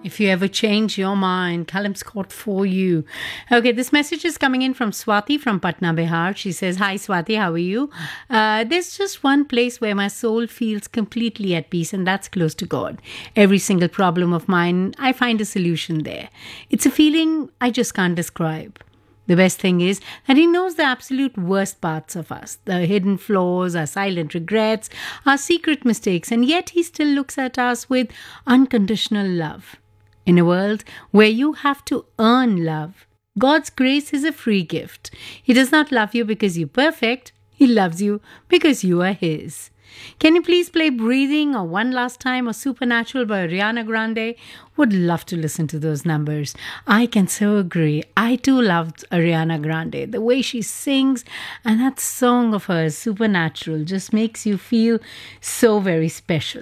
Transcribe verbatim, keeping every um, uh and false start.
If you ever change your mind, Kalam's Court for you. Okay, this message is coming in from Swati from Patna, Bihar. She says, "Hi Swati, how are you? Uh, there's just one place where my soul feels completely at peace, and that's close to God. Every single problem of mine, I find a solution there. It's a feeling I just can't describe. The best thing is that he knows the absolute worst parts of us, the hidden flaws, our silent regrets, our secret mistakes, and yet he still looks at us with unconditional love. In a world where you have to earn love, God's grace is a free gift. He does not love you because you're perfect. He loves you because you are His." Can you please play Breathing or One Last Time or Supernatural by Ariana Grande? Would love to listen to those numbers. I can so agree. I too loved Ariana Grande. The way she sings and that song of hers, Supernatural, just makes you feel so very special.